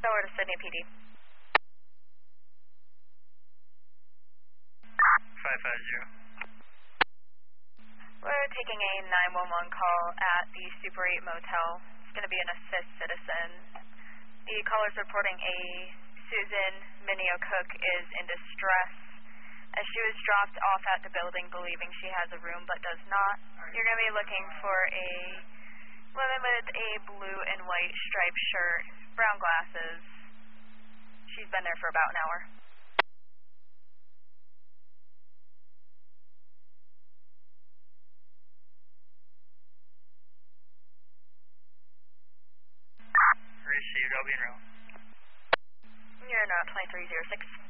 Over to Sydney PD. 550. We're taking a 911 call at the Super 8 Motel. It's going to be an assist citizen. The caller is reporting a Susan Mineo Cook is in distress as she was dropped off at the building believing she has a room but does not. You're going to be looking for a woman with a blue and white striped shirt, brown glasses. She's been there for about an hour. Received, I'll be in row. You're in 2306.